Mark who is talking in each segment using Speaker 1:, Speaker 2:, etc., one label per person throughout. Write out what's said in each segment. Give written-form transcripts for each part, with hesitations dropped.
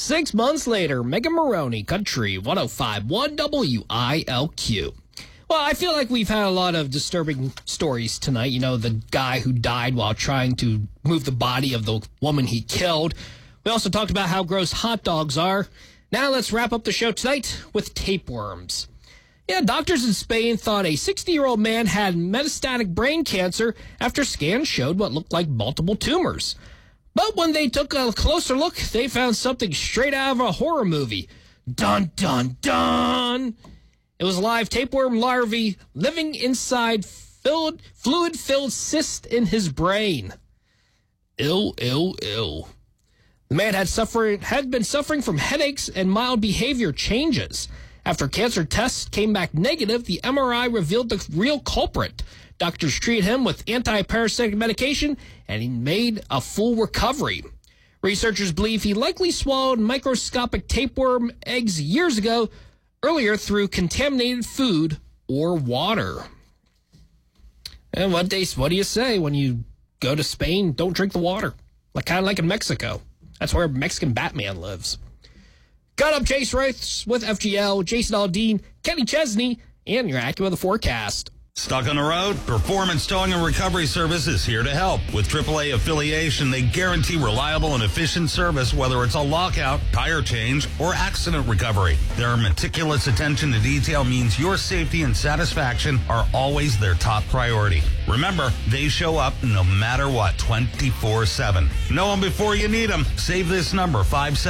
Speaker 1: 6 months later, Megan Maroney, Country 105.1 WILQ. Well, I feel like we've had a lot of disturbing stories tonight. You know, the guy who died while trying to move the body of the woman he killed. We also talked about how gross hot dogs are. Now let's wrap up the show tonight with tapeworms. Yeah, doctors in Spain thought a 60-year-old man had metastatic brain cancer after scans showed what looked like multiple tumors. But when they took a closer look, they found something straight out of a horror movie. Dun, dun, dun! It was live tapeworm larvae living inside fluid-filled cyst in his brain. Ill. The man had been suffering from headaches and mild behavior changes. After cancer tests came back negative, the MRI revealed the real culprit. Doctors treated him with anti-parasitic medication, and he made a full recovery. Researchers believe he likely swallowed microscopic tapeworm eggs years ago, earlier through contaminated food or water. And what do you say when you go to Spain? Don't drink the water. Kind of like in Mexico. That's where Mexican Batman lives. Got up Chase Rice with FGL, Jason Aldean, Kenny Chesney, and your AccuWeather the forecast.
Speaker 2: Stuck on the road? Performance Towing and Recovery Service is here to help. With AAA affiliation, they guarantee reliable and efficient service, whether it's a lockout, tire change, or accident recovery. Their meticulous attention to detail means your safety and satisfaction are always their top priority. Remember, they show up no matter what, 24/7. Know them before you need them. Save this number,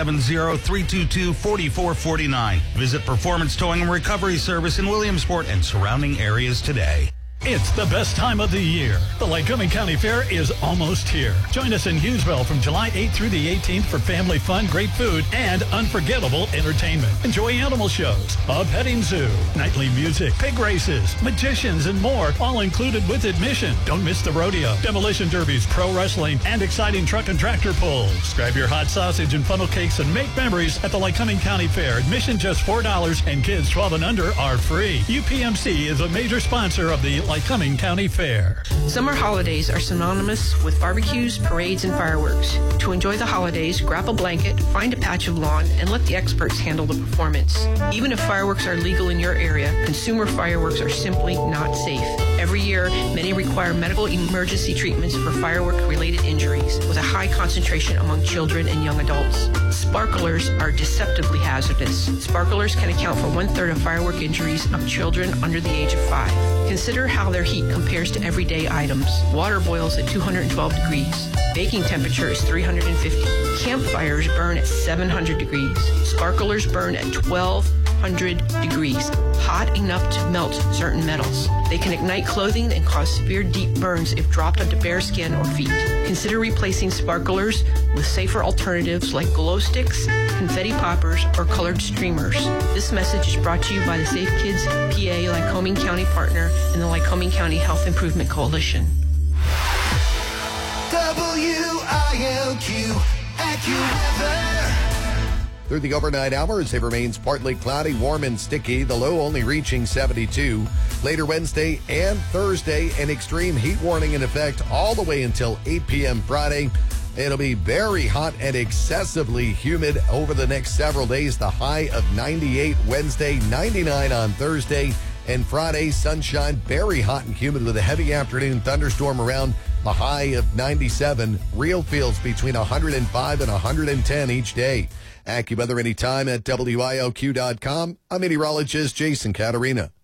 Speaker 2: 570-322-4449. Visit Performance Towing and Recovery Service in Williamsport and surrounding areas today.
Speaker 3: It's the best time of the year. The Lycoming County Fair is almost here. Join us in Hughesville from July 8th through the 18th for family fun, great food, and unforgettable entertainment. Enjoy animal shows, a petting zoo, nightly music, pig races, magicians, and more, all included with admission. Don't miss the rodeo, demolition derbies, pro wrestling, and exciting truck and tractor pulls. Grab your hot sausage and funnel cakes and make memories at the Lycoming County Fair. Admission just $4, and kids 12 and under are free. UPMC is a major sponsor of the Lycoming County Fair.
Speaker 4: Summer holidays are synonymous with barbecues, parades, and fireworks. To enjoy the holidays, grab a blanket, find a patch of lawn, and let the experts handle the performance. Even if fireworks are legal in your area, consumer fireworks are simply not safe. Every year, many require medical emergency treatments for firework-related injuries, with a high concentration among children and young adults. Sparklers are deceptively hazardous. Sparklers can account for 1/3 of firework injuries of children under the age of 5. Consider how their heat compares to everyday items. Water boils at 212 degrees. Baking temperature is 350. Campfires burn at 700 degrees. Sparklers burn at 1200 degrees, hot enough to melt certain metals. They can ignite clothing and cause severe deep burns if dropped onto bare skin or feet. Consider replacing sparklers with safer alternatives like glow sticks, confetti poppers, or colored streamers. This message is brought to you by the Safe Kids PA Lycoming County Partner and the Lycoming County Health Improvement Coalition.
Speaker 5: WILQ AccuWeather.
Speaker 6: Through the overnight hours, it remains partly cloudy, warm, and sticky, the low only reaching 72. Later Wednesday and Thursday, an extreme heat warning in effect all the way until 8 p.m. Friday. It'll be very hot and excessively humid over the next several days. The high of 98 Wednesday, 99 on Thursday, and Friday, sunshine, very hot and humid with a heavy afternoon thunderstorm around. The high of 97. Real feels between 105 and 110 each day. AccuWeather anytime at WILQ.com. I'm meteorologist Jason Caterina.